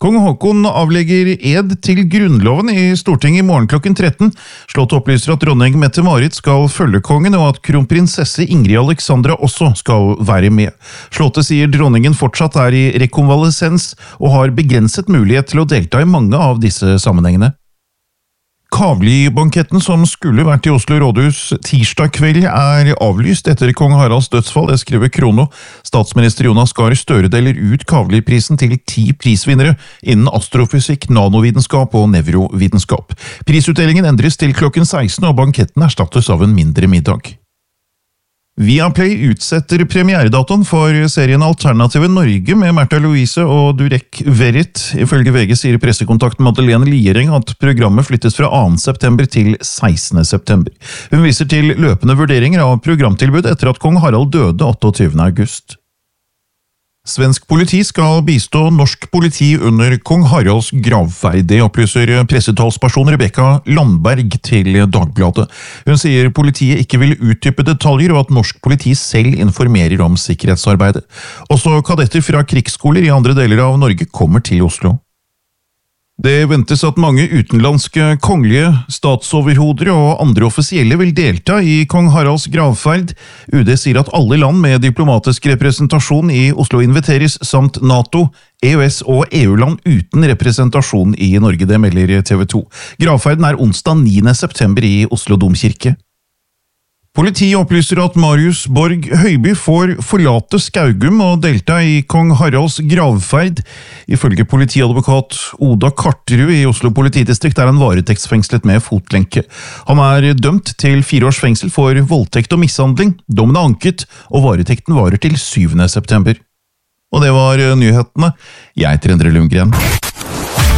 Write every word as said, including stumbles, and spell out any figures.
Kong Haakon avlegger ed til grunnloven i Stortinget i morgen klokken tretten. Slottet opplyser at dronning Mette-Marit skal følge kongen, og at kronprinsesse Ingrid Alexandra også skal være med. Slottet sier dronningen fortsatt er i rekonvalesens og har begrenset mulighet til å delta i mange av disse sammenhengene. Kavli-banketten som skulle vært i Oslo rådhus tirsdag kveld er avlyst etter kong Haralds dødsfall, det skriver Krono. Statsminister Jonas Gahr Støre deler ut Kavli-prisen til ti prisvinnere innen astrofysikk, nanovitenskap og nevrovitenskap. Prisutdelingen endres til klokken seksten, og banketten erstattes av en mindre middag. Viaplay utsetter premieredatoen for serien Alternative Norge med Märtha Louise og Durek Verrett. Ifølge V G sier pressekontakten Madeleine Liering at programmet flyttes fra annen september til sekstende september. Hun viser til løpende vurderinger av programtilbud etter at kong Harald døde otteogtyvende august. Svensk politi skal bistå norsk politi under kong Haralds gravferd. Det opplyser pressetalsperson Rebecca Landberg til Dagbladet. Hun sier politiet ikke vil utdype detaljer, og at norsk politi selv informerer om sikkerhetsarbeidet. Også kadetter fra krigsskoler i andre deler av Norge kommer til Oslo. Det ventes at mange utenlandske kongelige, statsoverhoder og andre offisielle vil delta i kong Haralds gravferd. U D sier at alle land med diplomatisk representasjon i Oslo inviteres, samt NATO, E U S og E U-land uten representasjon i Norge, det melder T V to. Gravferden er onsdag niende september i Oslo Domkirke. Politiet opplyser at Marius Borg Høiby får forlate Skaugum og delta i kong Haralds gravferd. Ifølge politiadvokat Oda Karterud i Oslo politidistrikt er han varetektsfengslet med fotlenke. Han er dømt til fire års fengsel for voldtekt og mishandling. Dommen er anket, og varetekten varer til syvende september. Og det var nyhetene. Jeg heter Endre Lundgren.